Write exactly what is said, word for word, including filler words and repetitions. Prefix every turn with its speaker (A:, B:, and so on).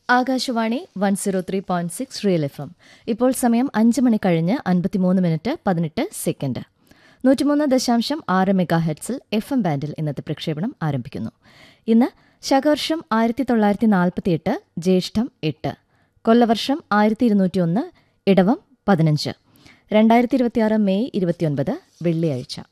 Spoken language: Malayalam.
A: Akashvani one zero three point six real F M. ഇപ്പോൾ സമയം അഞ്ച് മണി കഴിഞ്ഞ് അൻപത്തിമൂന്ന് മിനിറ്റ് പതിനെട്ട് സെക്കൻഡ്. നൂറ്റിമൂന്ന് ദശാംശം ആറ് മെഗാ ഹെഡ്സിൽ എഫ് എം ബാൻഡിൽ ഇന്നത്തെ പ്രക്ഷേപണം ആരംഭിക്കുന്നു. ഇന്ന് ശകവർഷം ആയിരത്തി തൊള്ളായിരത്തി നാൽപ്പത്തിയെട്ട് ജ്യേഷ്ഠം എട്ട്, കൊല്ലവർഷം ആയിരത്തി ഇരുന്നൂറ്റി ഒന്ന്, ഇടവം പതിനഞ്ച്, രണ്ടായിരത്തി ഇരുപത്തിയാറ് മെയ് ഇരുപത്തിയൊൻപത് വെള്ളിയാഴ്ച.